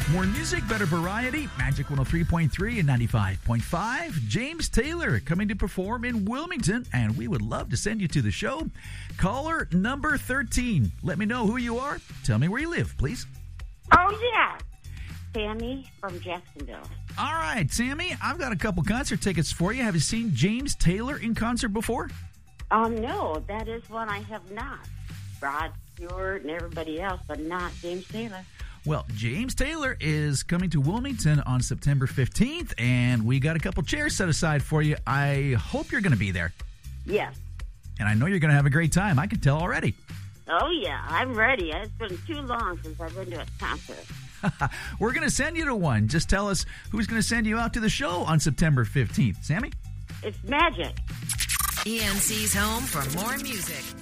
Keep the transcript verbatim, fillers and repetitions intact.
More music, better variety. Magic one oh three point three and ninety-five point five. James Taylor coming to perform in Wilmington, and we would love to send you to the show. Caller number thirteen. Let me know who you are. Tell me where you live, please. Oh, yeah. Sammy from Jacksonville. All right, Sammy, I've got a couple concert tickets for you. Have you seen James Taylor in concert before? Um, no, that is one I have not. Rod Stewart and everybody else, but not James Taylor. Well, James Taylor is coming to Wilmington on September fifteenth, and we got a couple chairs set aside for you. I hope you're going to be there. Yes. And I know you're going to have a great time. I can tell already. Oh, yeah, I'm ready. It's been too long since I've been to a concert. We're going to send you to one. Just tell us who's going to send you out to the show on September fifteenth. Sammy? It's Magic. E N C's home for more music.